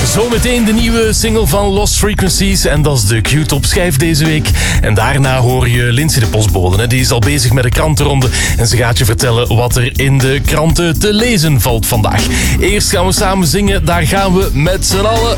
Zometeen de nieuwe single van Lost Frequencies. En dat is de Q-top schijf deze week. En daarna hoor je Lindsay de postbode. Die is al bezig met de krantenronde. En ze gaat je vertellen wat er in de kranten te lezen valt vandaag. Eerst gaan we samen zingen. Daar gaan we met z'n allen.